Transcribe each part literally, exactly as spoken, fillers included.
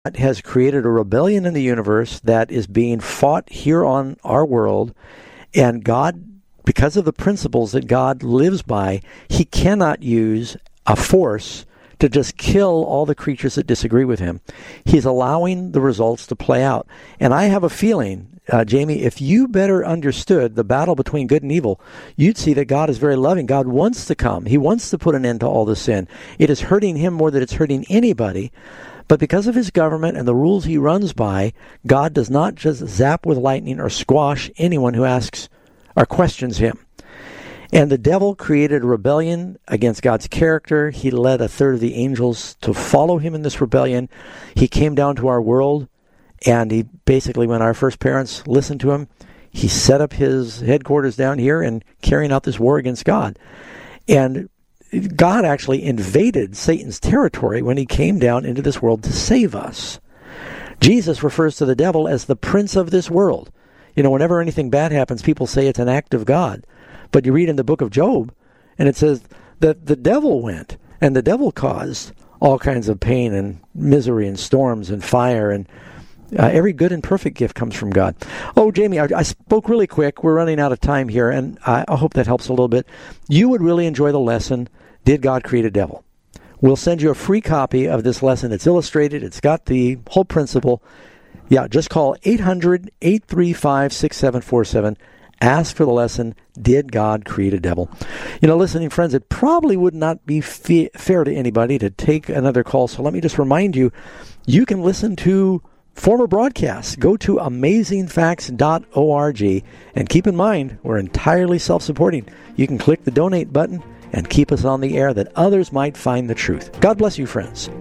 has created a rebellion in the universe that is being fought here on our world, and God, because of the principles that God lives by, he cannot use a force to just kill all the creatures that disagree with him. He's allowing the results to play out. And I have a feeling, uh, Jamie, if you better understood the battle between good and evil, you'd see that God is very loving. God wants to come. He wants to put an end to all the sin. It is hurting him more than it's hurting anybody. But because of his government and the rules he runs by, God does not just zap with lightning or squash anyone who asks or questions him. And the devil created a rebellion against God's character. He led a third of the angels to follow him in this rebellion. He came down to our world, and he basically, when our first parents listened to him, he set up his headquarters down here and carrying out this war against God. And God actually invaded Satan's territory when he came down into this world to save us. Jesus refers to the devil as the prince of this world. You know, whenever anything bad happens, people say it's an act of God. But you read in the book of Job, and it says that the devil went, and the devil caused all kinds of pain and misery and storms and fire, and uh, every good and perfect gift comes from God. Oh, Jamie, I, I spoke really quick. We're running out of time here, and I, I hope that helps a little bit. You would really enjoy the lesson, Did God Create a Devil? We'll send you a free copy of this lesson. It's illustrated. It's got the whole principle. Yeah, just call eight hundred, eight three five, six seven four seven. Ask for the lesson, Did God Create a Devil? You know, listening friends, it probably would not be fe- fair to anybody to take another call. So let me just remind you, you can listen to former broadcasts. Go to amazing facts dot org. And keep in mind, we're entirely self-supporting. You can click the donate button and keep us on the air that others might find the truth. God bless you, friends.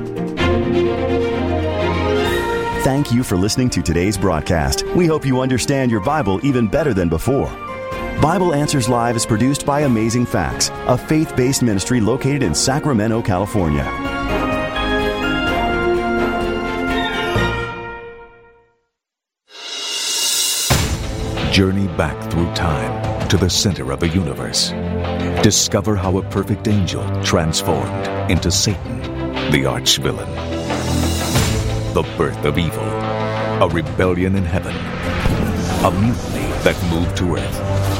Thank you for listening to today's broadcast. We hope you understand your Bible even better than before. Bible Answers Live is produced by Amazing Facts, a faith-based ministry located in Sacramento, California. Journey back through time to the center of the universe. Discover how a perfect angel transformed into Satan, the arch-villain. The birth of evil, a rebellion in heaven, a mutiny that moved to earth.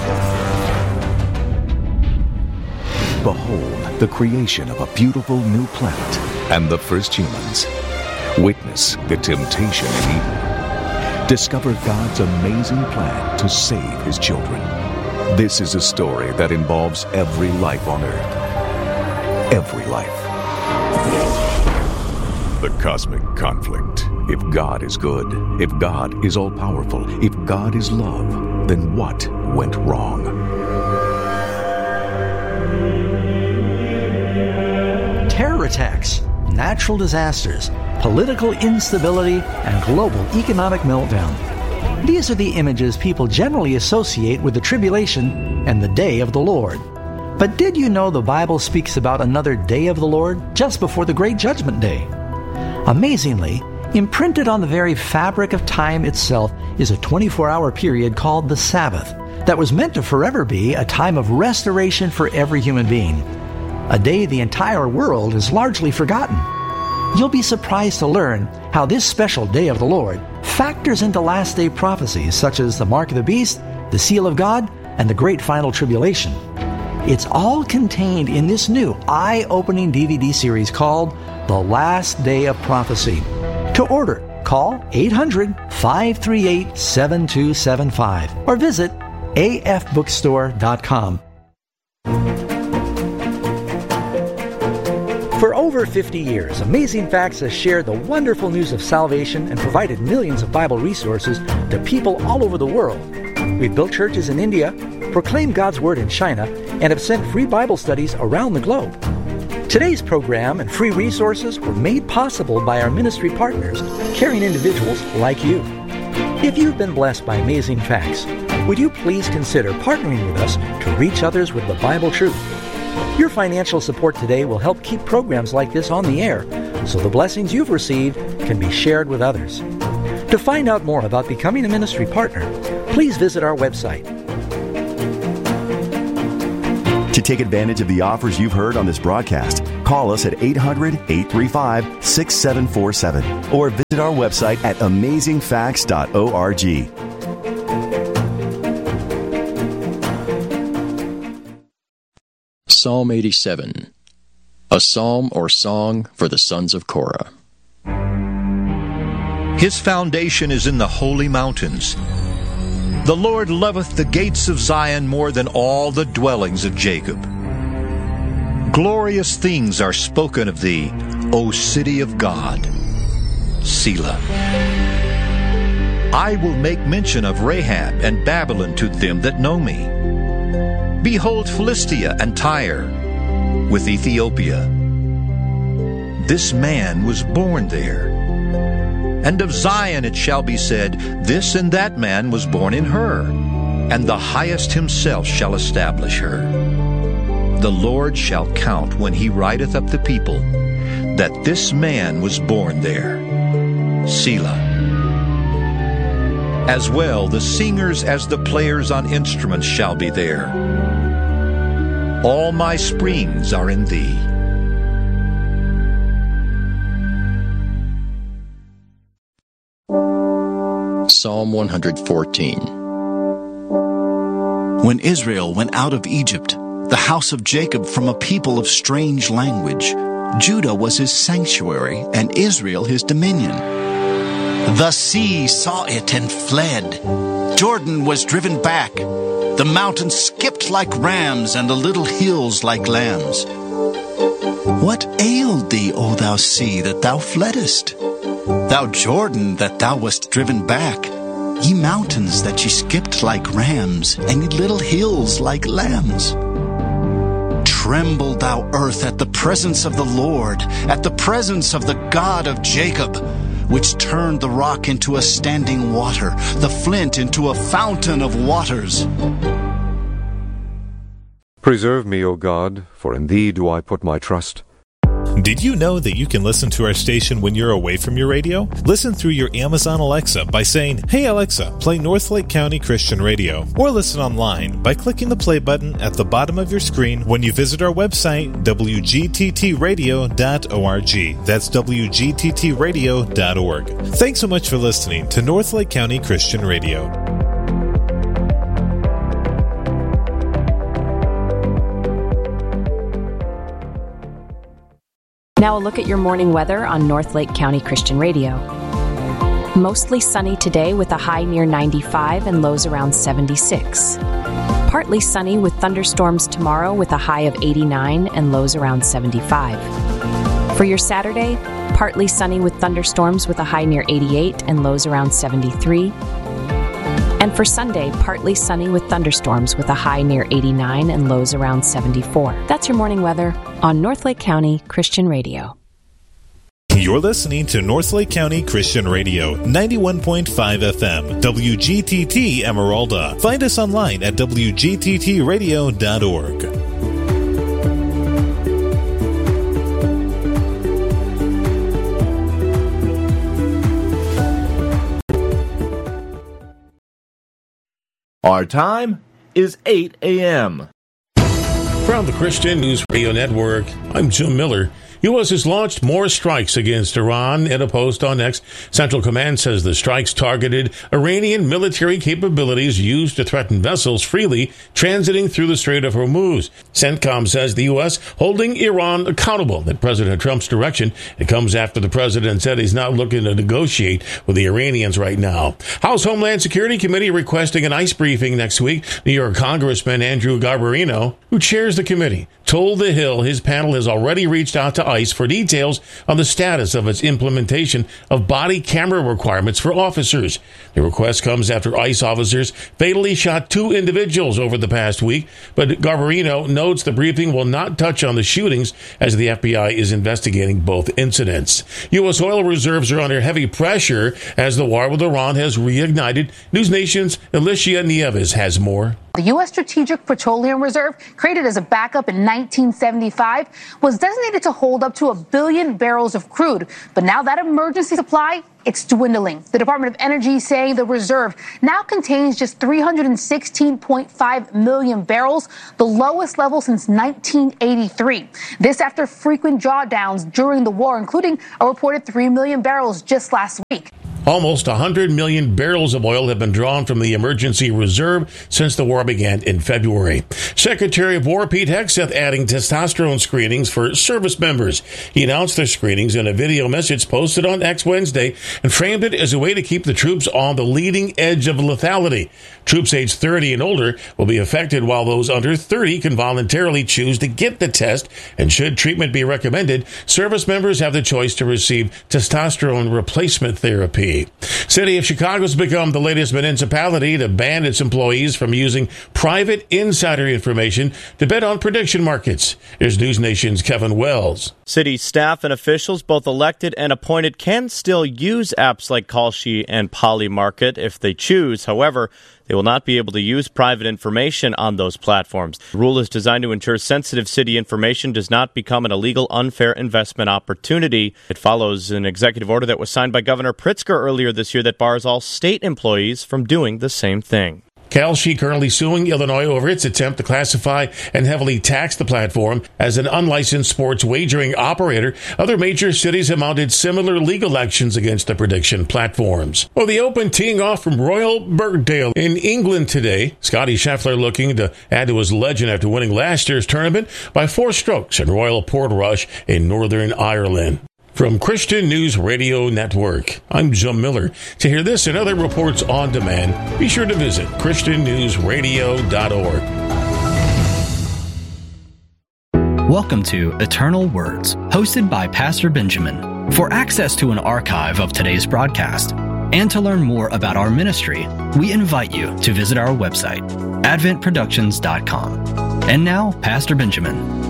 Behold the creation of a beautiful new planet and the first humans. Witness the temptation in Eden. Discover God's amazing plan to save his children. This is a story that involves every life on earth. Every life. The cosmic conflict. If God is good, if God is all-powerful, if God is love, then what went wrong? Terror attacks, natural disasters, political instability, and global economic meltdown. These are the images people generally associate with the tribulation and the day of the Lord. But did you know the Bible speaks about another day of the Lord just before the Great Judgment Day? Amazingly, imprinted on the very fabric of time itself is a twenty-four hour period called the Sabbath that was meant to forever be a time of restoration for every human being. A day the entire world has largely forgotten. You'll be surprised to learn how this special day of the Lord factors into last day prophecies such as the mark of the beast, the seal of God, and the great final tribulation. It's all contained in this new eye-opening D V D series called The Last Day of Prophecy. To order, call eight hundred, five three eight, seven two seven five or visit a f bookstore dot com. For over fifty years, Amazing Facts has shared the wonderful news of salvation and provided millions of Bible resources to people all over the world. We've built churches in India, proclaimed God's Word in China, and have sent free Bible studies around the globe. Today's program and free resources were made possible by our ministry partners, caring individuals like you. If you've been blessed by Amazing Facts, would you please consider partnering with us to reach others with the Bible truth? Your financial support today will help keep programs like this on the air, so the blessings you've received can be shared with others. To find out more about becoming a ministry partner, please visit our website. To take advantage of the offers you've heard on this broadcast, Call us at eight hundred, eight three five, six seven four seven or visit our website at amazing facts dot org. Psalm eighty-seven, a psalm or song for the sons of Korah. His foundation is in the holy mountains. The Lord loveth the gates of Zion more than all the dwellings of Jacob. Glorious things are spoken of thee, O city of God. Selah. I will make mention of Rahab and Babylon to them that know me. Behold Philistia and Tyre, with Ethiopia. This man was born there. And of Zion it shall be said, this and that man was born in her, and the Highest himself shall establish her. The Lord shall count when he writeth up the people, that this man was born there. Selah. As well the singers as the players on instruments shall be there. All my springs are in thee. Psalm one fourteen. When Israel went out of Egypt, the house of Jacob from a people of strange language, Judah was his sanctuary, and Israel his dominion. The sea saw it and fled. Jordan was driven back. The mountains skipped like rams, and the little hills like lambs. What ailed thee, O thou sea, that thou fleddest? Thou Jordan, that thou wast driven back? Ye mountains, that ye skipped like rams, and ye little hills like lambs. Tremble, thou earth, at the presence of the Lord, at the presence of the God of Jacob, which turned the rock into a standing water, the flint into a fountain of waters. Preserve me, O God, for in thee do I put my trust. Did you know that you can listen to our station when you're away from your radio? Listen through your Amazon Alexa by saying, "Hey Alexa, play Northlake County Christian Radio," or listen online by clicking the play button at the bottom of your screen when you visit our website, w g t t radio dot org. That's w g t t radio dot org. Thanks so much for listening to Northlake County Christian Radio. Now a look at your morning weather on Northlake County Christian Radio. Mostly sunny today with a high near ninety-five and lows around seventy-six. Partly sunny with thunderstorms tomorrow with a high of eighty-nine and lows around seventy-five. For your Saturday, partly sunny with thunderstorms with a high near eighty-eight and lows around seventy-three. And for Sunday, partly sunny with thunderstorms with a high near eighty-nine and lows around seventy-four. That's your morning weather on Northlake County Christian Radio. You're listening to Northlake County Christian Radio, ninety-one point five F M, W G T T Emeralda. Find us online at w g t t radio dot org. Our time is eight a.m. From the Christian News Radio Network, I'm Jim Miller. U S has launched more strikes against Iran. In a post on X, Central Command says the strikes targeted Iranian military capabilities used to threaten vessels freely transiting through the Strait of Hormuz. CENTCOM says the U S holding Iran accountable at President Trump's direction. It comes after the president said he's not looking to negotiate with the Iranians right now. House Homeland Security Committee requesting an ICE briefing next week. New York Congressman Andrew Garbarino, who chairs the committee, told The Hill his panel has already reached out to ICE for details on the status of its implementation of body camera requirements for officers. The request comes after ICE officers fatally shot two individuals over the past week, but Garbarino notes the briefing will not touch on the shootings as the F B I is investigating both incidents. U S oil reserves are under heavy pressure as the war with Iran has reignited. News Nation's Alicia Nieves has more. The U S Strategic Petroleum Reserve, created as a backup in nineteen seventy-five, was designated to hold up to a billion barrels of crude. But now that emergency supply, it's dwindling. The Department of Energy saying the reserve now contains just three hundred sixteen point five million barrels, the lowest level since nineteen eighty-three. This after frequent drawdowns during the war, including a reported three million barrels just last week. Almost one hundred million barrels of oil have been drawn from the emergency reserve since the war began in February. Secretary of War Pete Hegseth adding testosterone screenings for service members. He announced the screenings in a video message posted on X Wednesday and framed it as a way to keep the troops on the leading edge of lethality. Troops aged thirty and older will be affected, while those under thirty can voluntarily choose to get the test, and should treatment be recommended, service members have the choice to receive testosterone replacement therapy. City of Chicago has become the latest municipality to ban its employees from using private insider information to bet on prediction markets. Here's News Nation's Kevin Wells. City staff and officials, both elected and appointed, can still use apps like Kalshi and Polymarket if they choose. However, they will not be able to use private information on those platforms. The rule is designed to ensure sensitive city information does not become an illegal, unfair investment opportunity. It follows an executive order that was signed by Governor Pritzker earlier this year that bars all state employees from doing the same thing. Kalshi currently suing Illinois over its attempt to classify and heavily tax the platform as an unlicensed sports wagering operator. Other major cities have mounted similar legal actions against the prediction platforms. Well, the Open teeing off from Royal Birkdale in England today. Scotty Scheffler looking to add to his legend after winning last year's tournament by four strokes in Royal Portrush in Northern Ireland. From Christian News Radio Network, I'm Jim Miller. To hear this and other reports on demand, be sure to visit christian news radio dot org. Welcome to Eternal Words, hosted by Pastor Benjamin. For access to an archive of today's broadcast and to learn more about our ministry, we invite you to visit our website, advent productions dot com. And now, Pastor Benjamin.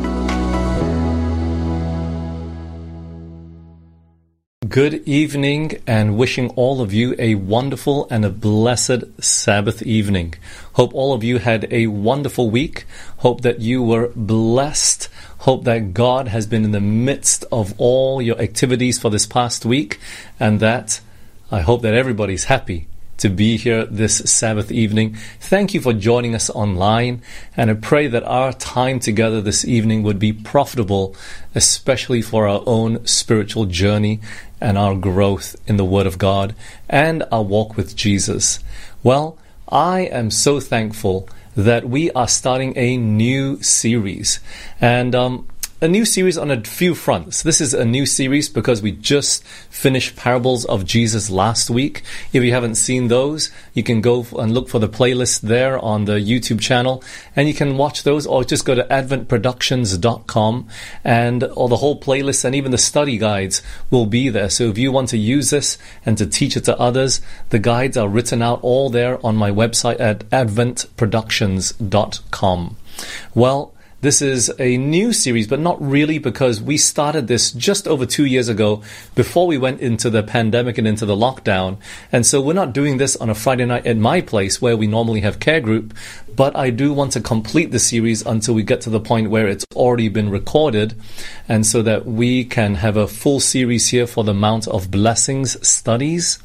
Good evening, and wishing all of you a wonderful and a blessed Sabbath evening. Hope all of you had a wonderful week. Hope that you were blessed. Hope that God has been in the midst of all your activities for this past week, and that I hope that everybody's happy to be here this Sabbath evening. Thank you for joining us online, and I pray that our time together this evening would be profitable, especially for our own spiritual journey and our growth in the Word of God and our walk with Jesus. Well, I am so thankful that we are starting a new series, and um, a new series on a few fronts. This is a new series because we just finished Parables of Jesus last week. If you haven't seen those, you can go and look for the playlist there on the YouTube channel, and you can watch those, or just go to advent productions dot com, and or the whole playlist and even the study guides will be there. So if you want to use this and to teach it to others, the guides are written out all there on my website at advent productions dot com. Well, this is a new series, but not really, because we started this just over two years ago before we went into the pandemic and into the lockdown. And so we're not doing this on a Friday night at my place where we normally have care group, but I do want to complete the series until we get to the point where it's already been recorded, and so that we can have a full series here for the Mount of Blessings studies.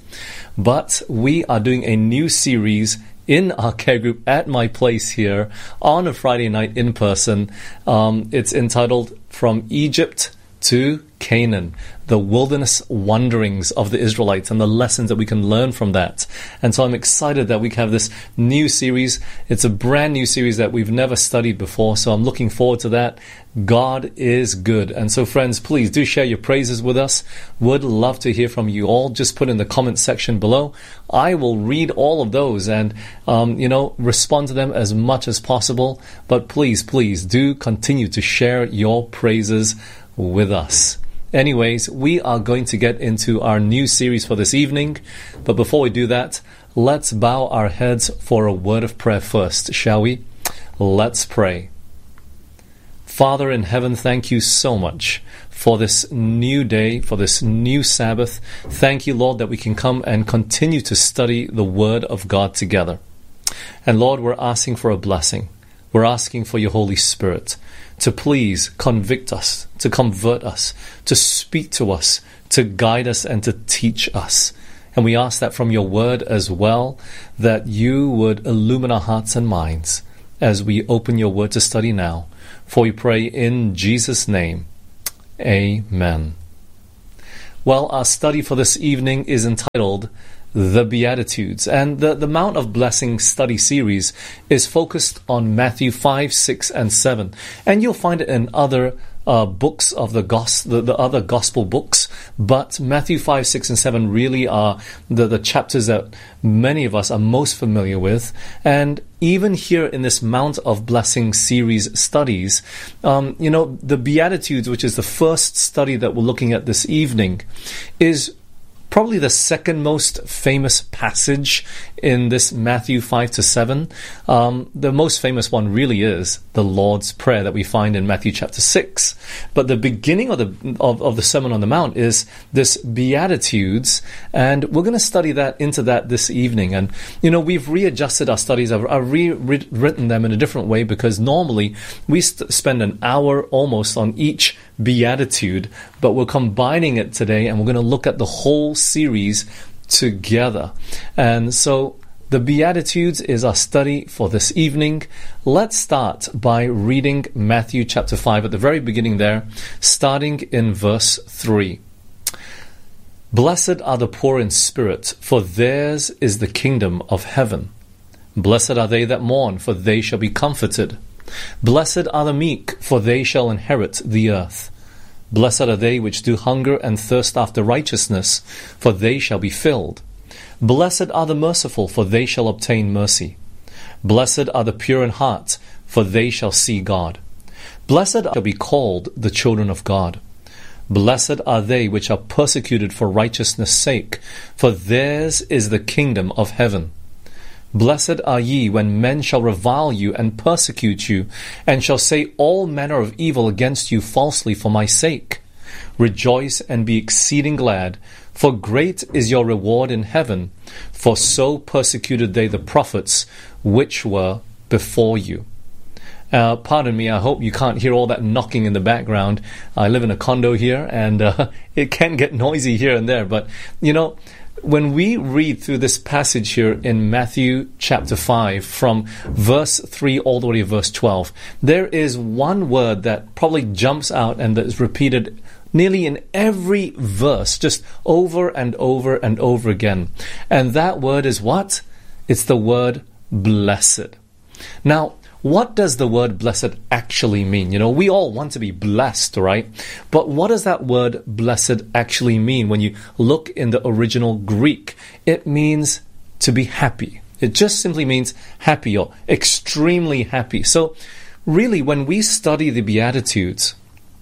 But we are doing a new series in our care group at my place here on a Friday night in person. Um, it's entitled From Egypt to Canaan, the wilderness wanderings of the Israelites and the lessons that we can learn from that. And so I'm excited that we have this new series. It's a brand new series that we've never studied before, so I'm looking forward to that. God is good. And so, friends, please do share your praises with us. Would love to hear from you all. Just put in the comment section below. I will read all of those and, um, you know, respond to them as much as possible. But please, please do continue to share your praises with us. Anyways, we are going to get into our new series for this evening. But before we do that, let's bow our heads for a word of prayer first, shall we? Let's pray. Father in heaven, thank you so much for this new day, for this new Sabbath. Thank you, Lord, that we can come and continue to study the Word of God together. And Lord, we're asking for a blessing. We're asking for your Holy Spirit to please convict us, to convert us, to speak to us, to guide us, and to teach us. And we ask that from your word as well, that you would illumine our hearts and minds as we open your word to study now. For we pray in Jesus' name. Amen. Well, our study for this evening is entitled The Beatitudes, and the, the Mount of Blessing study series is focused on Matthew five, six, and seven. And you'll find it in other uh, books of the, gos- the the other gospel books, but Matthew five, six, and seven really are the, the chapters that many of us are most familiar with. And even here in this Mount of Blessing series studies, um, you know, the Beatitudes, which is the first study that we're looking at this evening, is probably the second most famous passage in this Matthew five to seven. Um, the most famous one really is the Lord's Prayer that we find in Matthew chapter six. But the beginning of the of, of the Sermon on the Mount is this Beatitudes, and we're going to study that into that this evening. And, you know, we've readjusted our studies. I've, I've rewritten them in a different way because normally we st- spend an hour almost on each Beatitude, but we're combining it today and we're going to look at the whole series together. And so the Beatitudes is our study for this evening. Let's start by reading Matthew chapter five at the very beginning there, starting in verse three. Blessed are the poor in spirit, for theirs is the kingdom of heaven. Blessed are they that mourn, for they shall be comforted. Blessed are the meek, for they shall inherit the earth. Blessed are they which do hunger and thirst after righteousness, for they shall be filled. Blessed are the merciful, for they shall obtain mercy. Blessed are the pure in heart, for they shall see God. Blessed shall be called the children of God. Blessed are they which are persecuted for righteousness' sake, for theirs is the kingdom of heaven. Blessed are ye when men shall revile you and persecute you, and shall say all manner of evil against you falsely for my sake. Rejoice and be exceeding glad, for great is your reward in heaven, for so persecuted they the prophets which were before you. Uh, pardon me, I hope you can't hear all that knocking in the background. I live in a condo here, and uh, it can get noisy here and there, but, you know, when we read through this passage here in Matthew chapter five, from verse three all the way to verse twelve, there is one word that probably jumps out and that is repeated nearly in every verse, just over and over and over again. And that word is what? It's the word blessed. Now, what does the word blessed actually mean? You know, we all want to be blessed, right? But what does that word blessed actually mean when you look in the original Greek? It means to be happy. It just simply means happy or extremely happy. So really, when we study the Beatitudes,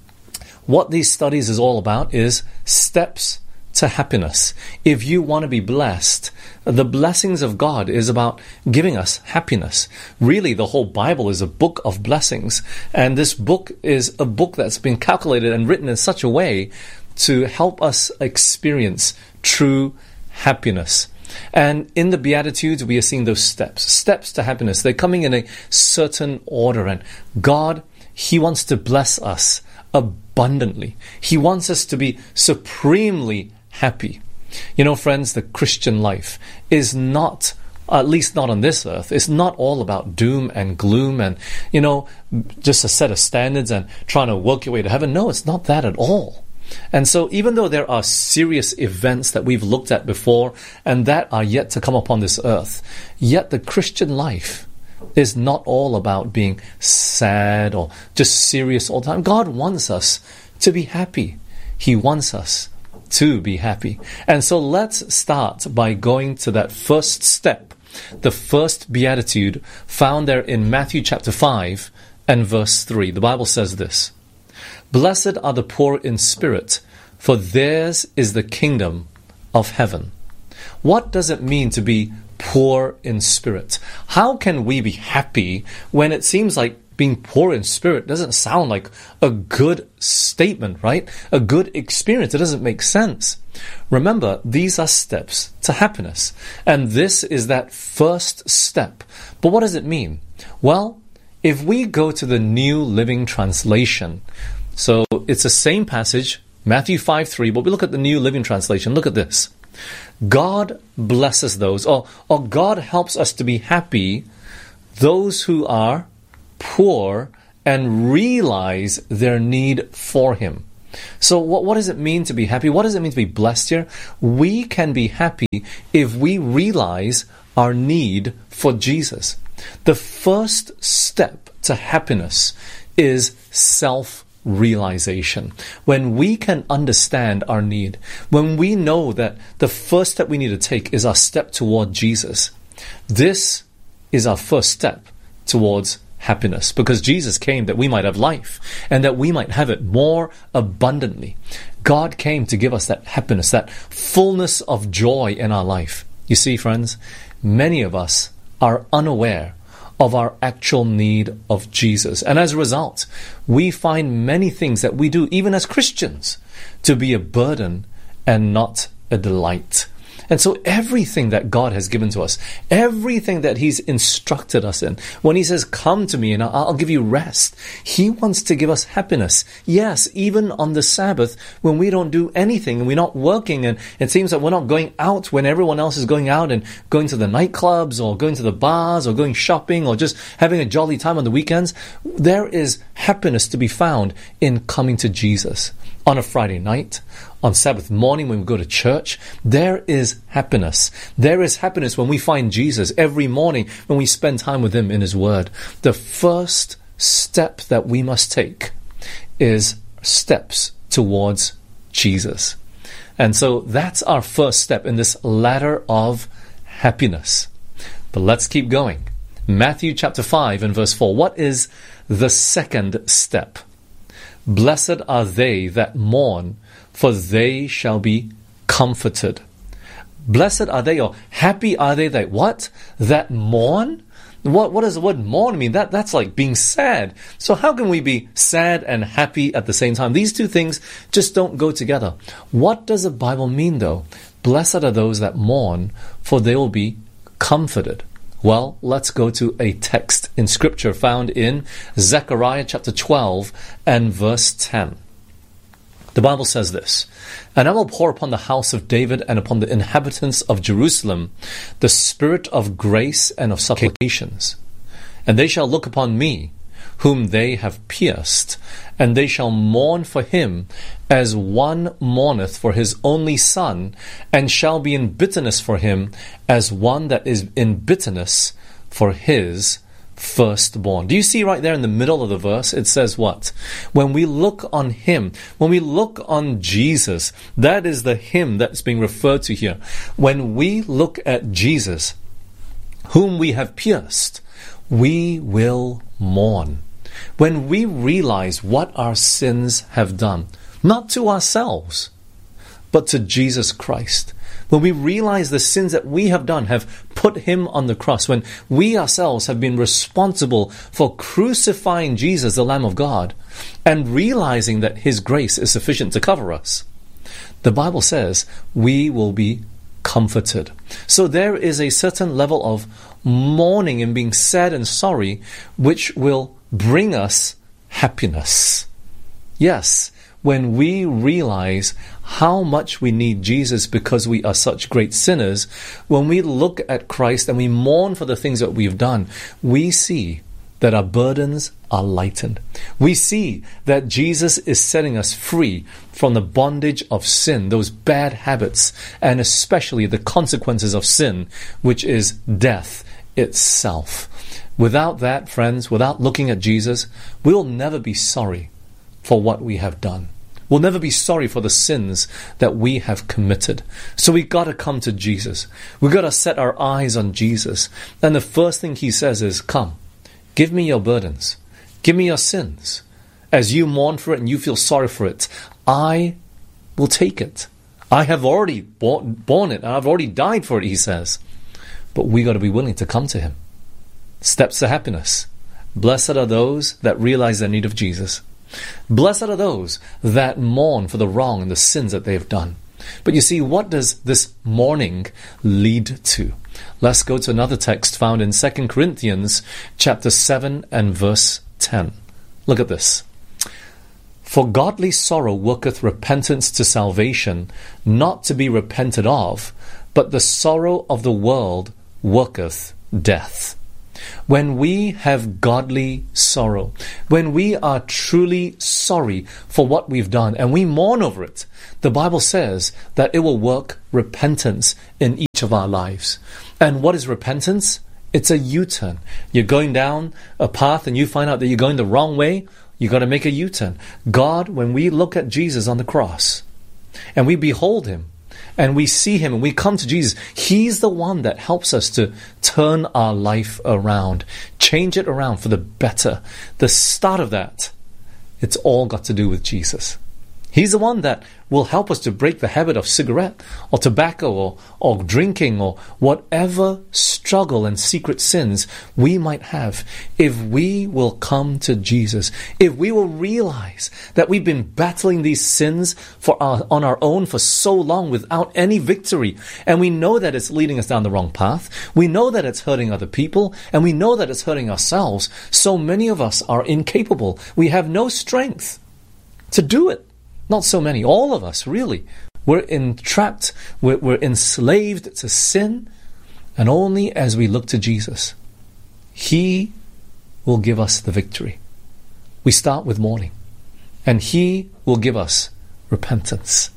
what these studies is all about is steps to happiness. If you want to be blessed, the blessings of God is about giving us happiness. Really, the whole Bible is a book of blessings. And this book is a book that's been calculated and written in such a way to help us experience true happiness. And in the Beatitudes, we are seeing those steps, steps to happiness. They're coming in a certain order. And God, He wants to bless us abundantly. He wants us to be supremely happy. You know, friends, the Christian life is not, at least not on this earth, it's not all about doom and gloom and, you know, just a set of standards and trying to work your way to heaven. No, it's not that at all. And so even though there are serious events that we've looked at before and that are yet to come upon this earth, yet the Christian life is not all about being sad or just serious all the time. God wants us to be happy. He wants us to be happy. And so let's start by going to that first step, the first beatitude found there in Matthew chapter five and verse three. The Bible says this: Blessed are the poor in spirit, for theirs is the kingdom of heaven. What does it mean to be poor in spirit? How can we be happy when it seems like being poor in spirit doesn't sound like a good statement, right? A good experience. It doesn't make sense. Remember, these are steps to happiness. And this is that first step. But what does it mean? Well, if we go to the New Living Translation, so it's the same passage, Matthew five three, but we look at the New Living Translation. Look at this. God blesses those, or, or God helps us to be happy, those who are poor and realize their need for Him. So what, what does it mean to be happy? What does it mean to be blessed here? We can be happy if we realize our need for Jesus. The first step to happiness is self-realization. When we can understand our need, when we know that the first step we need to take is our step toward Jesus, this is our first step towards happiness, because Jesus came that we might have life and that we might have it more abundantly. God came to give us that happiness, that fullness of joy in our life. You see, friends, many of us are unaware of our actual need of Jesus. And as a result, we find many things that we do, even as Christians, to be a burden and not a delight. And so everything that God has given to us, everything that He's instructed us in, when He says, come to me and I'll give you rest, He wants to give us happiness. Yes, even on the Sabbath, when we don't do anything and we're not working, and it seems that we're not going out when everyone else is going out and going to the nightclubs or going to the bars or going shopping or just having a jolly time on the weekends, there is happiness to be found in coming to Jesus. On a Friday night, on Sabbath morning when we go to church, there is happiness. There is happiness when we find Jesus every morning, when we spend time with Him in His Word. The first step that we must take is steps towards Jesus. And so that's our first step in this ladder of happiness. But let's keep going. Matthew chapter five and verse four. What is the second step? Blessed are they that mourn, for they shall be comforted. Blessed are they, or happy are they that what? That mourn? What, what does the word mourn mean? That, that's like being sad. So how can we be sad and happy at the same time? These two things just don't go together. What does the Bible mean though? Blessed are those that mourn, for they will be comforted. Well, let's go to a text in Scripture found in Zechariah chapter twelve and verse ten. The Bible says this, and I will pour upon the house of David and upon the inhabitants of Jerusalem the spirit of grace and of supplications. And they shall look upon me, whom they have pierced, and they shall mourn for him as one mourneth for his only son, and shall be in bitterness for him as one that is in bitterness for his firstborn. Do you see right there in the middle of the verse? It says what? When we look on Him, when we look on Jesus, that is the Him that's being referred to here. When we look at Jesus, whom we have pierced, we will mourn. When we realize what our sins have done, not to ourselves, but to Jesus Christ. When we realize the sins that we have done have put Him on the cross, when we ourselves have been responsible for crucifying Jesus, the Lamb of God, and realizing that His grace is sufficient to cover us, the Bible says we will be comforted. So there is a certain level of mourning and being sad and sorry which will bring us happiness. Yes, when we realize how much we need Jesus because we are such great sinners, when we look at Christ and we mourn for the things that we've done, we see that our burdens are lightened. We see that Jesus is setting us free from the bondage of sin, those bad habits, and especially the consequences of sin, which is death itself. Without that, friends, without looking at Jesus, we will never be sorry for what we have done. We'll never be sorry for the sins that we have committed. So we got to come to Jesus. We got to set our eyes on Jesus. And the first thing He says is, come, give me your burdens. Give me your sins. As you mourn for it and you feel sorry for it, I will take it. I have already borne, borne it, and I've already died for it, He says. But we got to be willing to come to Him. Steps to happiness. Blessed are those that realize their need of Jesus. Blessed are those that mourn for the wrong and the sins that they have done. But you see, what does this mourning lead to? Let's go to another text found in Second Corinthians chapter seven and verse ten. Look at this. For godly sorrow worketh repentance to salvation, not to be repented of, but the sorrow of the world worketh death. When we have godly sorrow, when we are truly sorry for what we've done and we mourn over it, the Bible says that it will work repentance in each of our lives. And what is repentance? It's a U-turn. You're going down a path and you find out that you're going the wrong way. You got to make a U-turn. God, when we look at Jesus on the cross and we behold him and we see him and we come to Jesus, he's the one that helps us to turn our life around, change it around for the better. The start of that, it's all got to do with Jesus. He's the one that will help us to break the habit of cigarette or tobacco or, or drinking or whatever struggle and secret sins we might have. If we will come to Jesus, if we will realize that we've been battling these sins for our, on our own for so long without any victory, and we know that it's leading us down the wrong path, we know that it's hurting other people, and we know that it's hurting ourselves, so many of us are incapable. We have no strength to do it. Not so many, all of us, really. We're entrapped, we're, we're enslaved to sin, and only as we look to Jesus, he will give us the victory. We start with mourning, and he will give us repentance.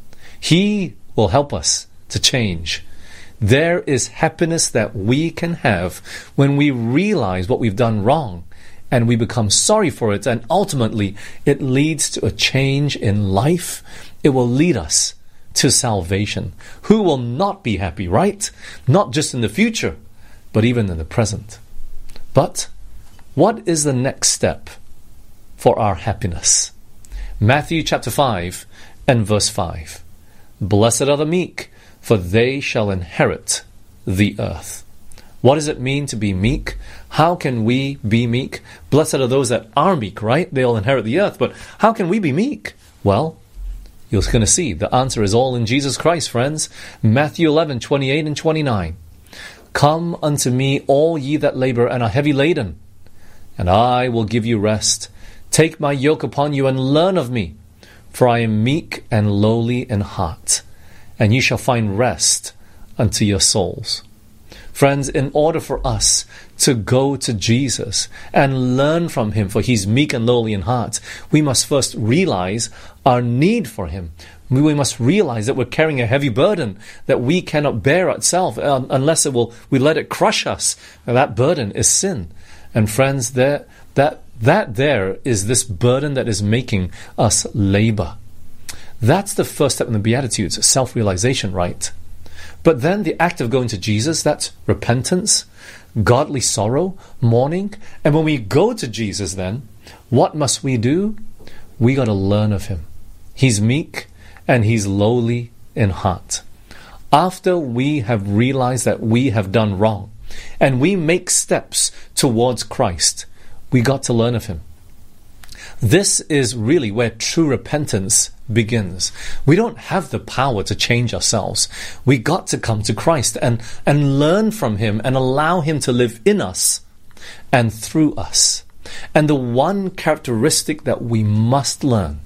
He will help us to change. There is happiness that we can have when we realize what we've done wrong, and we become sorry for it, and ultimately it leads to a change in life. It will lead us to salvation. Who will not be happy, right? Not just in the future, but even in the present. But what is the next step for our happiness? Matthew chapter five and verse five. Blessed are the meek, for they shall inherit the earth. What does it mean to be meek? How can we be meek? Blessed are those that are meek, right? They'll inherit the earth. But how can we be meek? Well, you're going to see the answer is all in Jesus Christ, friends. Matthew eleven, twenty-eight and twenty-nine. Come unto me, all ye that labor and are heavy laden, and I will give you rest. Take my yoke upon you and learn of me, for I am meek and lowly in heart, and ye shall find rest unto your souls. Friends, in order for us to go to Jesus and learn from him, for he's meek and lowly in heart, we must first realize our need for him. We must realize that we're carrying a heavy burden that we cannot bear itself uh, unless it will we let it crush us. And that burden is sin. And friends, there that that there is this burden that is making us labor. That's the first step in the Beatitudes, self-realization, right? But then the act of going to Jesus, that's repentance, godly sorrow, mourning. And when we go to Jesus then, what must we do? We got to learn of him. He's meek and he's lowly in heart. After we have realized that we have done wrong and we make steps towards Christ, we got to learn of him. This is really where true repentance begins. We don't have the power to change ourselves. We got to come to Christ and, and learn from him and allow him to live in us and through us. And the one characteristic that we must learn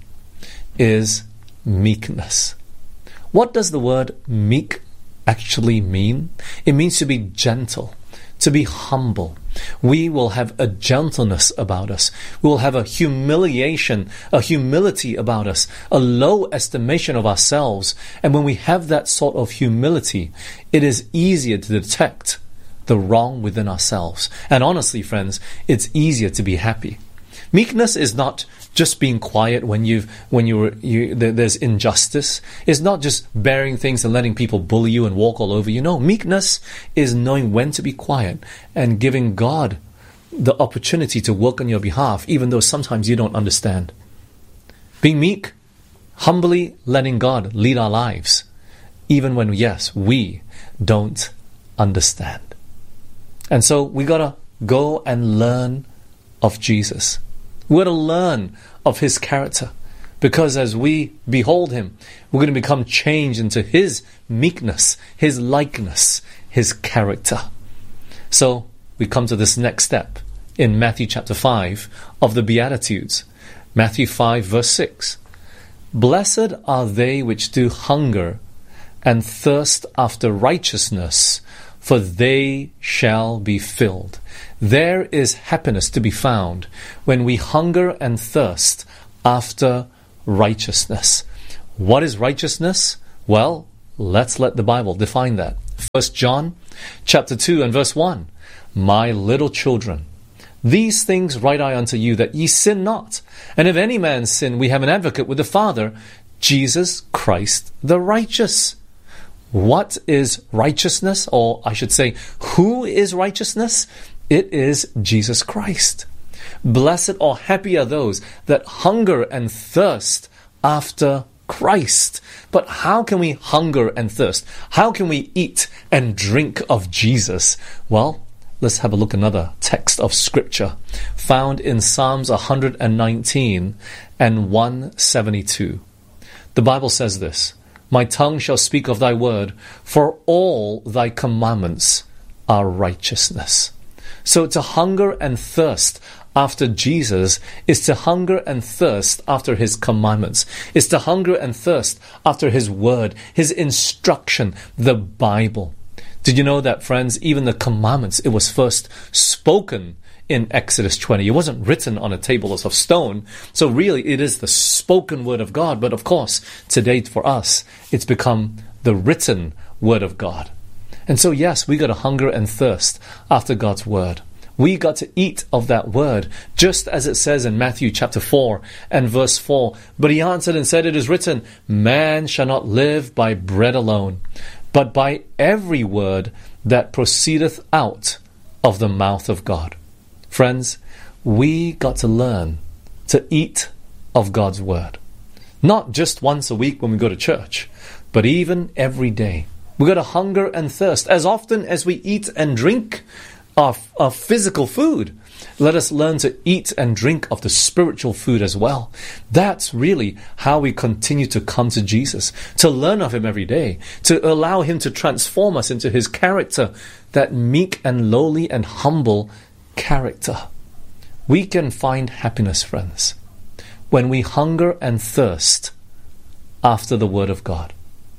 is meekness. What does the word meek actually mean? It means to be gentle, to be humble. We will have a gentleness about us. We will have a humiliation, a humility about us, a low estimation of ourselves. And when we have that sort of humility, it is easier to detect the wrong within ourselves. And honestly, friends, it's easier to be happy. Meekness is not just being quiet when you've when you're you there's injustice. It's not just bearing things and letting people bully you and walk all over you. No, meekness is knowing when to be quiet and giving God the opportunity to work on your behalf, even though sometimes you don't understand. Being meek, humbly letting God lead our lives, even when, yes, we don't understand. And so we gotta go and learn of Jesus. We're to learn of his character, because as we behold him, we're going to become changed into his meekness, his likeness, his character. So we come to this next step in Matthew chapter five of the Beatitudes. Matthew five verse six. Blessed are they which do hunger and thirst after righteousness, for they shall be filled. There is happiness to be found when we hunger and thirst after righteousness. What is righteousness? Well, let's let the Bible define that. First John chapter two and verse one. My little children, these things write I unto you, that ye sin not. And if any man sin, we have an advocate with the Father, Jesus Christ the righteous. What is righteousness? Or I should say, who is righteousness? It is Jesus Christ. Blessed or happy are those that hunger and thirst after Christ. But how can we hunger and thirst? How can we eat and drink of Jesus? Well, let's have a look at another text of Scripture found in Psalms one nineteen and one seventy-two. The Bible says this, My tongue shall speak of thy word, for all thy commandments are righteousness. So to hunger and thirst after Jesus is to hunger and thirst after his commandments, is to hunger and thirst after his word, his instruction, the Bible. Did you know that, friends, even the commandments, it was first spoken in Exodus twenty. It wasn't written on a table of stone. So really it is the spoken word of God. But of course, today for us, it's become the written word of God. And so yes, we got to hunger and thirst after God's word. We got to eat of that word, just as it says in Matthew chapter four and verse four. But he answered and said, It is written, Man shall not live by bread alone, but by every word that proceedeth out of the mouth of God. Friends, we got to learn to eat of God's word. Not just once a week when we go to church, but even every day. We got to hunger and thirst as often as we eat and drink Our, our physical food. Let us learn to eat and drink of the spiritual food as well. That's really how we continue to come to Jesus, to learn of him every day, to allow him to transform us into his character, that meek and lowly and humble character. We can find happiness, friends, when we hunger and thirst after the word of God.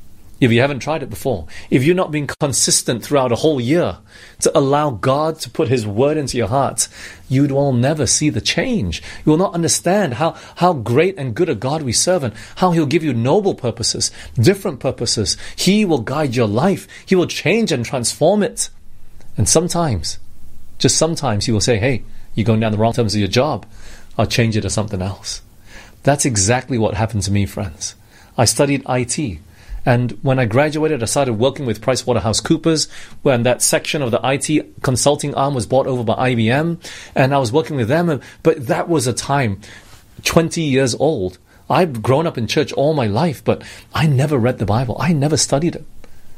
If you haven't tried it before, if you're not being consistent throughout a whole year to allow God to put his word into your heart, you will never see the change. You will not understand how, how great and good a God we serve, and how he'll give you noble purposes, different purposes. He will guide your life. He will change and transform it. And sometimes, just sometimes, he will say, hey, you're going down the wrong terms of your job. I'll change it to something else. That's exactly what happened to me, friends. I studied I T. And when I graduated, I started working with PricewaterhouseCoopers, when that section of the I T consulting arm was bought over by I B M, and I was working with them. But that was a time, twenty years old. I've grown up in church all my life, but I never read the Bible. I never studied it.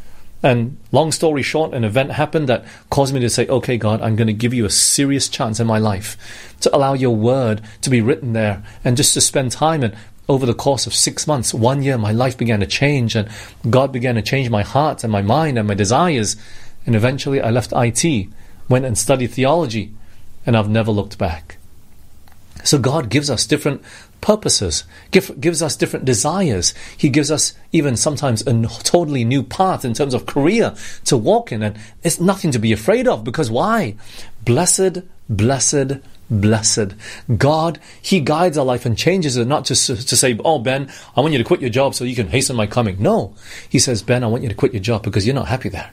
And long story short, an event happened that caused me to say, okay, God, I'm going to give you a serious chance in my life to allow your word to be written there, and just to spend time. And over the course of six months, one year, my life began to change, and God began to change my heart and my mind and my desires. And eventually I left I T, went and studied theology, and I've never looked back. So God gives us different purposes, give, gives us different desires. He gives us even sometimes a totally new path in terms of career to walk in, and it's nothing to be afraid of, because why? Blessed, blessed, blessed. God, he guides our life and changes it, not just to, to say, oh, Ben, I want you to quit your job so you can hasten my coming. No, he says, Ben, I want you to quit your job because you're not happy there.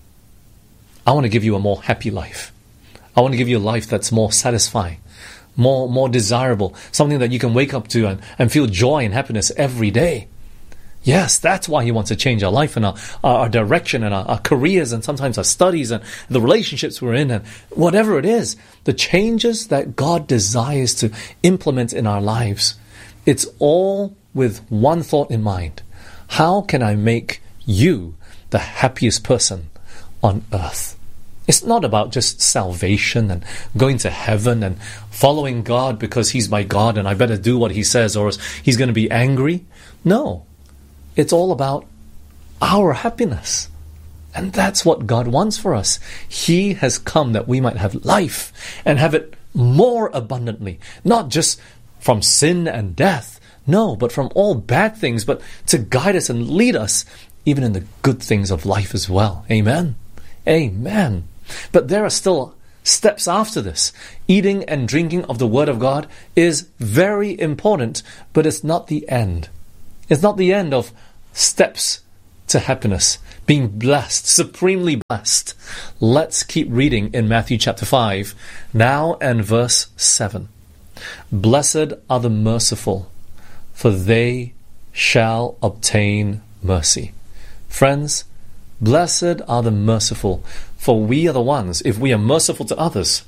I want to give you a more happy life. I want to give you a life that's more satisfying, more more desirable, something that you can wake up to and, and feel joy and happiness every day. Yes, that's why he wants to change our life and our, our, our direction and our, our careers, and sometimes our studies and the relationships we're in, and whatever it is, the changes that God desires to implement in our lives. It's all with one thought in mind. How can I make you the happiest person on earth? It's not about just salvation and going to heaven and following God because He's my God and I better do what He says or else He's going to be angry. No. It's all about our happiness. And that's what God wants for us. He has come that we might have life and have it more abundantly. Not just from sin and death. No, but from all bad things, but to guide us and lead us even in the good things of life as well. Amen. Amen. But there are still steps after this. Eating and drinking of the Word of God is very important, but it's not the end. It's not the end of steps to happiness, being blessed, supremely blessed. Let's keep reading in Matthew chapter five, now and verse seven. Blessed are the merciful, for they shall obtain mercy. Friends, blessed are the merciful, for we are the ones, if we are merciful to others,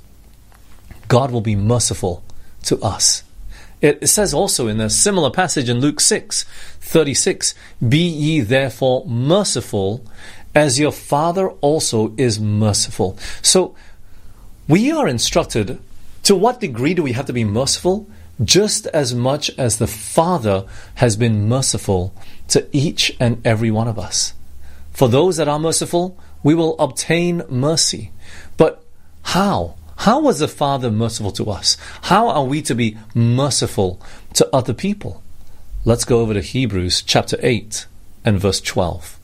God will be merciful to us. It says also in a similar passage in Luke six thirty-six, be ye therefore merciful, as your Father also is merciful. So, we are instructed, to what degree do we have to be merciful? Just as much as the Father has been merciful to each and every one of us. For those that are merciful, we will obtain mercy. But how? How was the Father merciful to us? How are we to be merciful to other people? Let's go over to Hebrews chapter eight and verse twelve.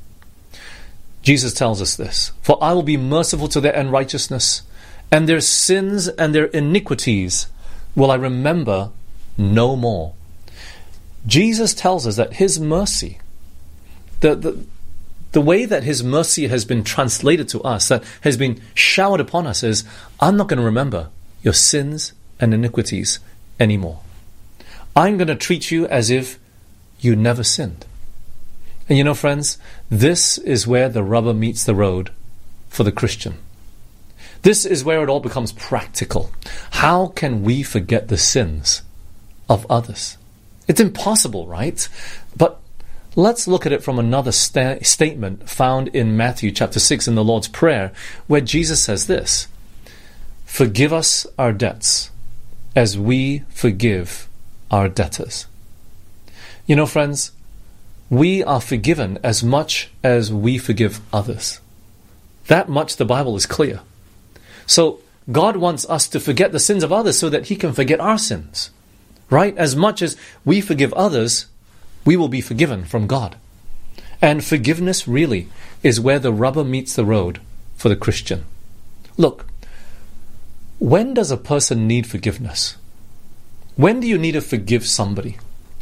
Jesus tells us this, for I will be merciful to their unrighteousness, and their sins and their iniquities will I remember no more. Jesus tells us that His mercy, the, the, the way that His mercy has been translated to us, that has been showered upon us, is, I'm not going to remember your sins and iniquities anymore. I'm going to treat you as if you never sinned. And you know, friends, this is where the rubber meets the road for the Christian. This is where it all becomes practical. How can we forget the sins of others? It's impossible, right? But let's look at it from another sta- statement found in Matthew chapter six in the Lord's Prayer, where Jesus says this, forgive us our debts as we forgive our debtors. You know, friends, we are forgiven as much as we forgive others. That much the Bible is clear. So God wants us to forget the sins of others so that He can forget our sins. Right? As much as we forgive others, we will be forgiven from God. And forgiveness really is where the rubber meets the road for the Christian. Look, when does a person need forgiveness? When do you need to forgive somebody?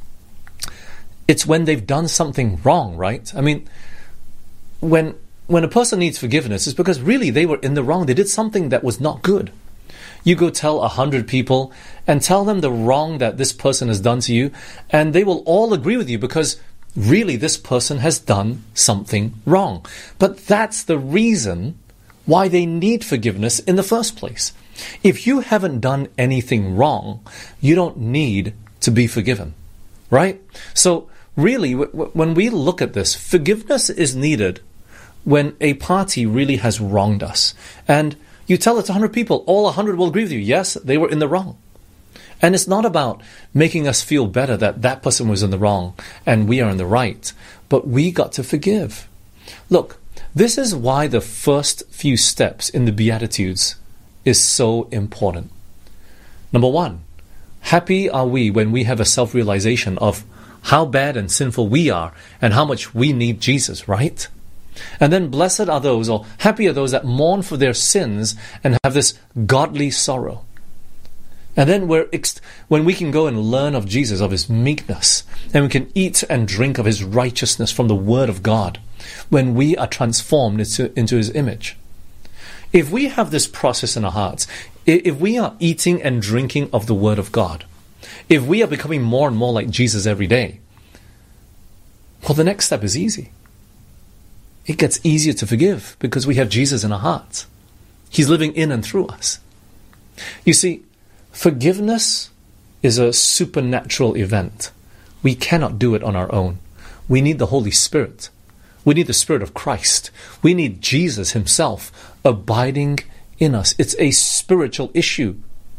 It's when they've done something wrong, right? I mean, when when a person needs forgiveness, it's because really they were in the wrong. They did something that was not good. You go tell a hundred people and tell them the wrong that this person has done to you, and they will all agree with you because really this person has done something wrong. But that's the reason why they need forgiveness in the first place. If you haven't done anything wrong, you don't need to be forgiven. Right? So really, w- w- when we look at this, forgiveness is needed when a party really has wronged us. And you tell it to one hundred people, all one hundred will agree with you. Yes, they were in the wrong. And it's not about making us feel better that that person was in the wrong and we are in the right. But we got to forgive. Look, this is why the first few steps in the Beatitudes is so important. Number one, happy are we when we have a self-realization of how bad and sinful we are and how much we need Jesus, right? And then blessed are those, or happy are those that mourn for their sins and have this godly sorrow. And then we're ex- when we can go and learn of Jesus, of His meekness, and we can eat and drink of His righteousness from the Word of God, when we are transformed into, into His image. If we have this process in our hearts, if we are eating and drinking of the Word of God, if we are becoming more and more like Jesus every day, well, the next step is easy. It gets easier to forgive because we have Jesus in our hearts. He's living in and through us. You see, forgiveness is a supernatural event. We cannot do it on our own. We need the Holy Spirit. We need the Spirit of Christ. We need Jesus himself abiding in us. It's a spiritual issue.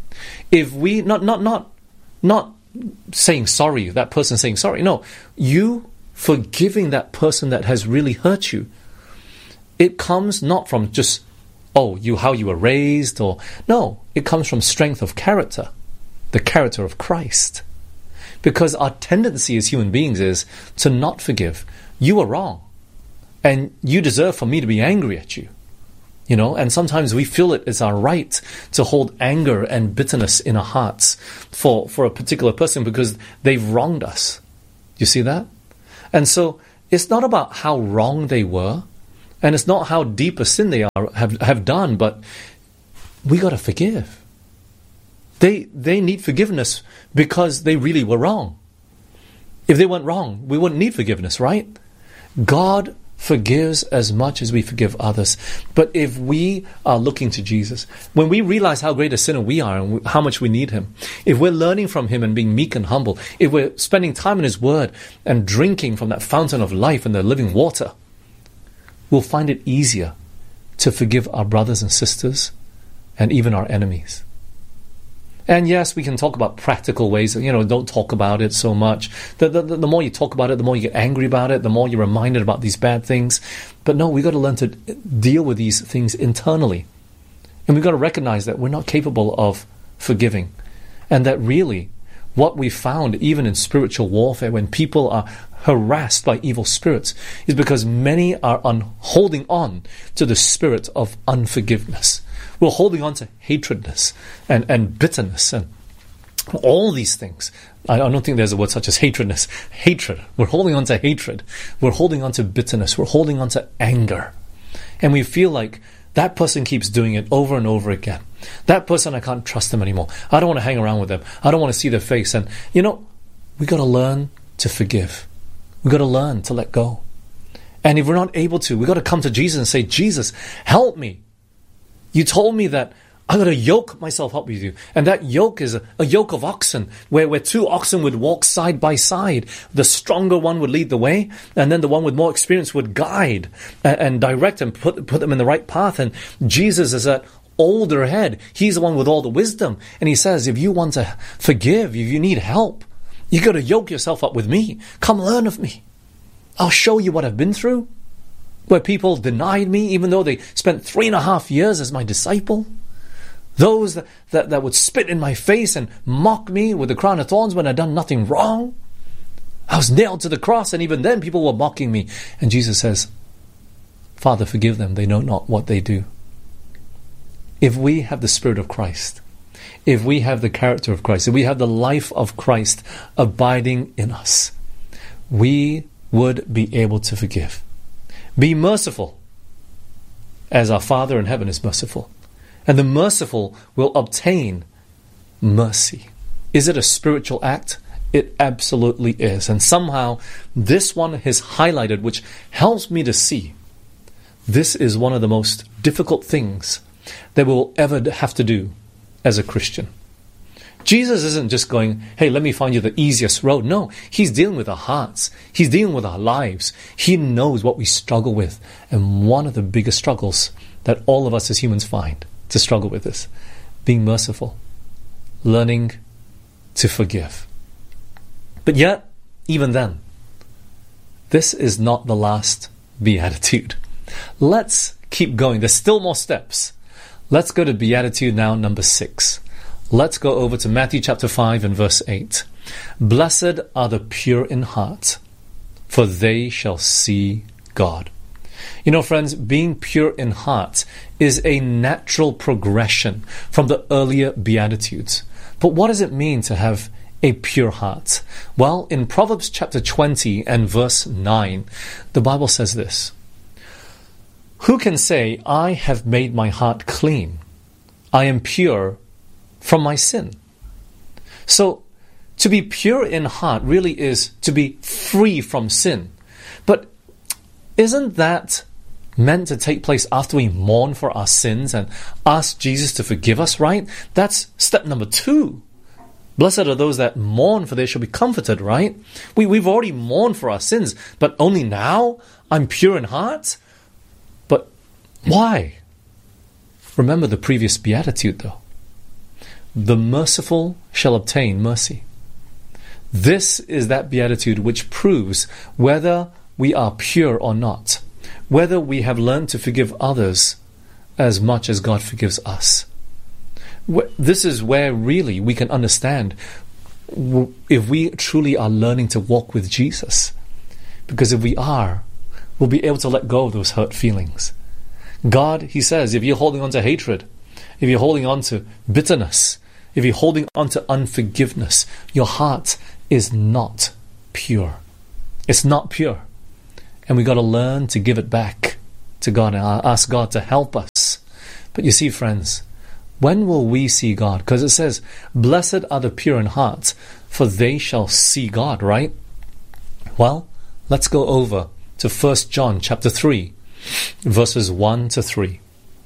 If we, not, not, not, not saying sorry, that person saying sorry. No, you forgiving that person that has really hurt you. It comes not from just, oh, you how you were raised, or no, it comes from strength of character, the character of Christ. Because our tendency as human beings is to not forgive. You were wrong, and you deserve for me to be angry at you. You know, and sometimes we feel it is our right to hold anger and bitterness in our hearts for, for a particular person because they've wronged us. You see that? And so it's not about how wrong they were, and it's not how deep a sin they are have, have done, but we got to forgive. They they need forgiveness because they really were wrong. If they weren't wrong, we wouldn't need forgiveness, right? God forgives as much as we forgive others. But if we are looking to Jesus, when we realize how great a sinner we are and how much we need him, if we're learning from him and being meek and humble, if we're spending time in his word and drinking from that fountain of life and the living water, we'll find it easier to forgive our brothers and sisters and even our enemies. And yes, we can talk about practical ways. You know, don't talk about it so much. The, the, the more you talk about it, the more you get angry about it, the more you're reminded about these bad things. But no, we've got to learn to deal with these things internally. And we've got to recognize that we're not capable of forgiving. And that really, what we found, even in spiritual warfare, when people are harassed by evil spirits, is because many are un- holding on to the spirit of unforgiveness. We're holding on to hatredness and, and bitterness and all these things. I don't think there's a word such as hatredness. Hatred. We're holding on to hatred. We're holding on to bitterness. We're holding on to anger. And we feel like that person keeps doing it over and over again. That person, I can't trust them anymore. I don't want to hang around with them. I don't want to see their face. And, you know, we got to learn to forgive. We got to learn to let go. And if we're not able to, we got to come to Jesus and say, Jesus, help me. You told me that I got to yoke myself up with you. And that yoke is a, a yoke of oxen, where, where two oxen would walk side by side. The stronger one would lead the way, and then the one with more experience would guide and, and direct and put, put them in the right path. And Jesus is that older head. He's the one with all the wisdom. And he says, if you want to forgive, if you need help, you got to yoke yourself up with me. Come learn of me. I'll show you what I've been through. Where people denied me, even though they spent three and a half years as my disciple. Those that, that, that would spit in my face and mock me with the crown of thorns when I'd done nothing wrong. I was nailed to the cross, and even then people were mocking me. And Jesus says, Father, forgive them. They know not what they do. If we have the Spirit of Christ, if we have the character of Christ, if we have the life of Christ abiding in us, we would be able to forgive. Be merciful, as our Father in heaven is merciful. And the merciful will obtain mercy. Is it a spiritual act? It absolutely is. And somehow this one is highlighted, which helps me to see this is one of the most difficult things that we will ever have to do as a Christian. Jesus isn't just going, hey, let me find you the easiest road. No, he's dealing with our hearts. He's dealing with our lives. He knows what we struggle with. And one of the biggest struggles that all of us as humans find to struggle with is being merciful, learning to forgive. But yet, even then, this is not the last beatitude. Let's keep going. There's still more steps. Let's go to beatitude now, number six. Let's go over to Matthew chapter five and verse eight. Blessed are the pure in heart, for they shall see God. You know, friends, being pure in heart is a natural progression from the earlier Beatitudes. But what does it mean to have a pure heart? Well, in Proverbs chapter twenty and verse nine, the Bible says this. Who can say, I have made my heart clean? I am pure from my sin. So, to be pure in heart really is to be free from sin. But isn't that meant to take place after we mourn for our sins and ask Jesus to forgive us, right? That's step number two. Blessed are those that mourn, for they shall be comforted, right? We, we've already mourned for our sins, but only now I'm pure in heart? But why? Remember the previous beatitude, though. The merciful shall obtain mercy. This is that beatitude which proves whether we are pure or not, whether we have learned to forgive others as much as God forgives us. This is where really we can understand if we truly are learning to walk with Jesus. Because if we are, we'll be able to let go of those hurt feelings. God, He says, if you're holding on to hatred, if you're holding on to bitterness, if you're holding on to unforgiveness, your heart is not pure. It's not pure. And we got to learn to give it back to God and ask God to help us. But you see, friends, when will we see God? Because it says, blessed are the pure in heart, for they shall see God, right? Well, let's go over to First John chapter three, verses one to three.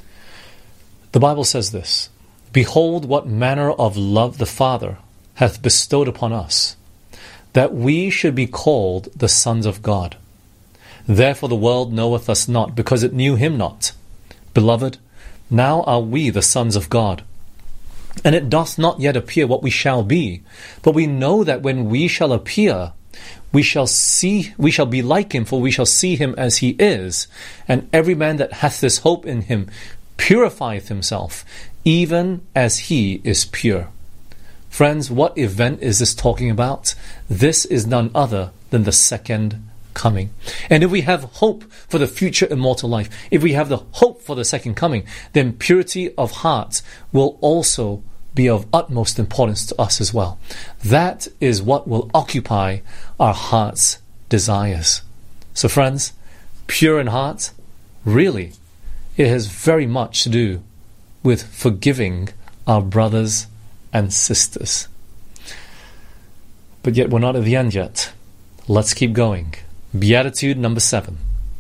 The Bible says this, behold what manner of love the Father hath bestowed upon us, that we should be called the sons of God. Therefore the world knoweth us not, because it knew Him not. Beloved, now are we the sons of God. And it doth not yet appear what we shall be, but we know that when we shall appear, we shall see, we shall be like Him, for we shall see Him as He is. And every man that hath this hope in Him purifieth himself, even as He is pure. Friends, what event is this talking about? This is none other than the second coming. And if we have hope for the future immortal life, if we have the hope for the second coming, then purity of heart will also be of utmost importance to us as well. That is what will occupy our heart's desires. So friends, pure in heart, really, it has very much to do with forgiving our brothers and sisters. But yet we're not at the end yet. Let's keep going. Beatitude number seven.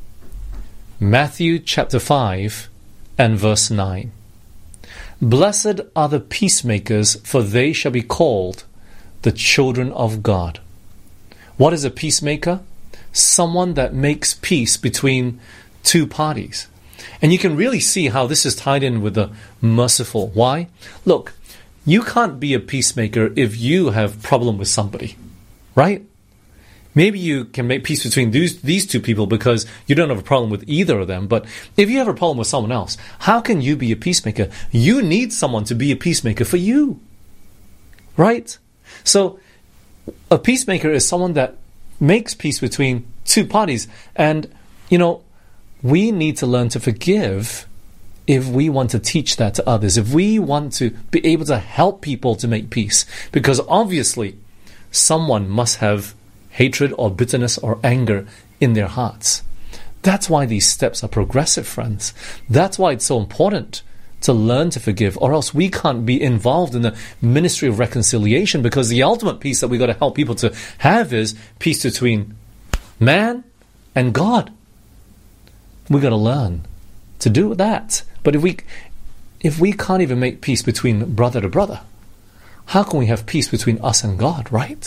Matthew chapter five and verse nine. Blessed are the peacemakers, for they shall be called the children of God. What is a peacemaker? Someone that makes peace between two parties. And you can really see how this is tied in with the merciful. Why? Look, you can't be a peacemaker if you have a problem with somebody, right? Maybe you can make peace between these, these two people because you don't have a problem with either of them. But if you have a problem with someone else, how can you be a peacemaker? You need someone to be a peacemaker for you, right? So a peacemaker is someone that makes peace between two parties. And, you know, we need to learn to forgive if we want to teach that to others, if we want to be able to help people to make peace. Because obviously, someone must have hatred or bitterness or anger in their hearts. That's why these steps are progressive, friends. That's why it's so important to learn to forgive, or else we can't be involved in the ministry of reconciliation, because the ultimate peace that we've got to help people to have is peace between man and God. We've got to learn to do that. But if we if we can't even make peace between brother to brother, how can we have peace between us and God, right?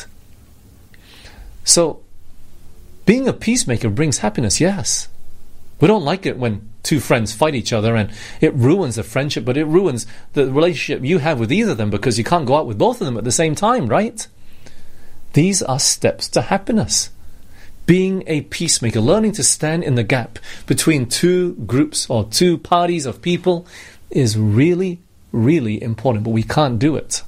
So, being a peacemaker brings happiness, yes. We don't like it when two friends fight each other and it ruins the friendship, but it ruins the relationship you have with either of them because you can't go out with both of them at the same time, right? These are steps to happiness. Being a peacemaker, learning to stand in the gap between two groups or two parties of people is really, really important, but we can't do it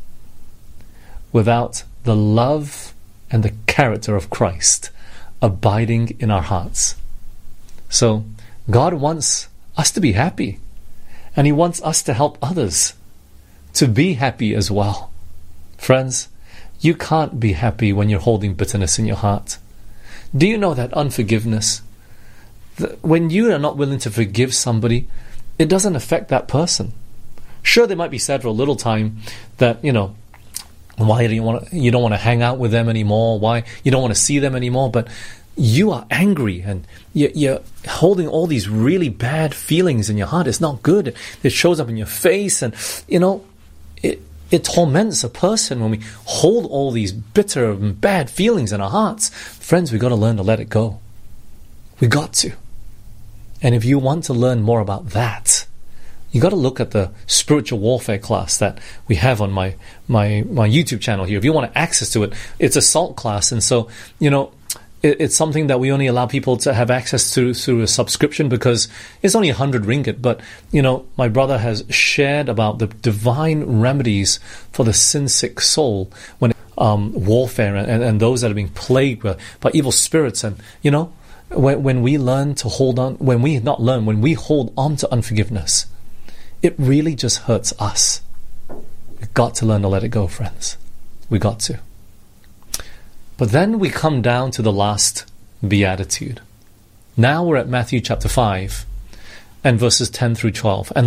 without the love and the character of Christ abiding in our hearts. So, God wants us to be happy, and He wants us to help others to be happy as well. Friends, you can't be happy when you're holding bitterness in your heart. Do you know that unforgiveness, when you are not willing to forgive somebody, it doesn't affect that person? Sure, they might be sad for a little time that, you know, why do you want to, you don't want to hang out with them anymore, why you don't want to see them anymore, but you are angry and you're holding all these really bad feelings in your heart. It's not good. It shows up in your face, and, you know, it, It torments a person when we hold all these bitter and bad feelings in our hearts. Friends, we've got to learn to let it go. We got to. And if you want to learn more about that, you got to look at the spiritual warfare class that we have on my, my, my YouTube channel here. If you want access to it, it's a SALT class. And so, you know, it, it's something that we only allow people to have access to through a subscription because it's only one hundred ringgit. But, you know, my brother has shared about the divine remedies for the sin-sick soul when um, warfare and, and those that are being plagued by, by evil spirits. And, you know, when, when we learn to hold on, when we not learn, when we hold on to unforgiveness, it really just hurts us. We've got to learn to let it go, friends. We got to. But then we come down to the last beatitude. Now we're at Matthew chapter five and verses ten through twelve. And